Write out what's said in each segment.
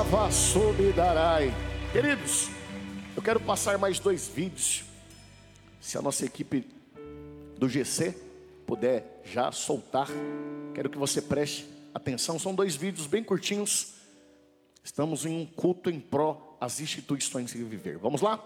Lava Sobidarai. Queridos, eu quero passar mais 2 vídeos. Se a nossa equipe do GC puder já soltar, quero que você preste atenção. São 2 vídeos bem curtinhos. Estamos em um culto em pró às instituições de viver. Vamos lá?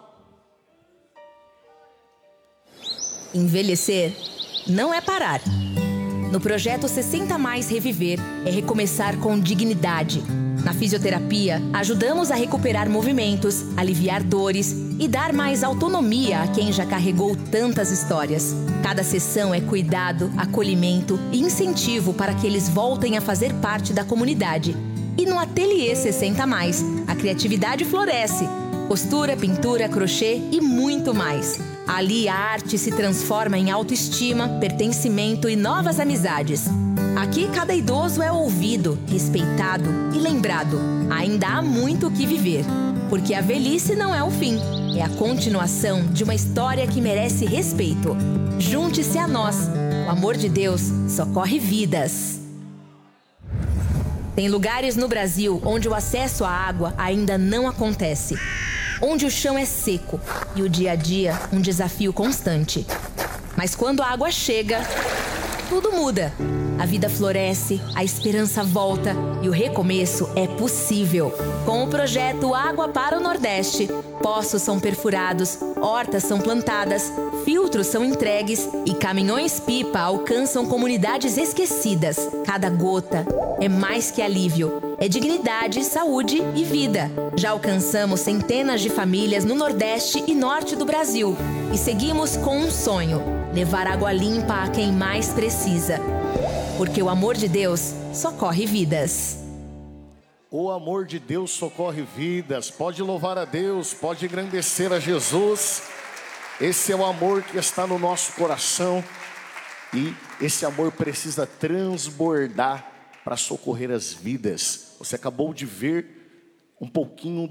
Envelhecer não é parar. No projeto 60 Mais Reviver é recomeçar com dignidade. Na fisioterapia, ajudamos a recuperar movimentos, aliviar dores e dar mais autonomia a quem já carregou tantas histórias. Cada sessão é cuidado, acolhimento e incentivo para que eles voltem a fazer parte da comunidade. E no Ateliê 60 Mais, a criatividade floresce. Costura, pintura, crochê e muito mais. Ali a arte se transforma em autoestima, pertencimento e novas amizades. Aqui cada idoso é ouvido, respeitado e lembrado. Ainda há muito o que viver, porque a velhice não é o fim, é a continuação de uma história que merece respeito. Junte-se a nós, o amor de Deus socorre vidas. Tem lugares no Brasil onde o acesso à água ainda não acontece. Onde o chão é seco e o dia a dia um desafio constante. Mas quando a água chega, tudo muda. A vida floresce, a esperança volta e o recomeço é possível. Com o projeto Água para o Nordeste, poços são perfurados, hortas são plantadas, filtros são entregues e caminhões-pipa alcançam comunidades esquecidas. Cada gota é mais que alívio, é dignidade, saúde e vida. Já alcançamos centenas de famílias no Nordeste e Norte do Brasil e seguimos com um sonho: levar água limpa a quem mais precisa. Porque o amor de Deus socorre vidas. O amor de Deus socorre vidas. Pode louvar a Deus, pode engrandecer a Jesus. Esse é o amor que está no nosso coração. E esse amor precisa transbordar para socorrer as vidas. Você acabou de ver um pouquinho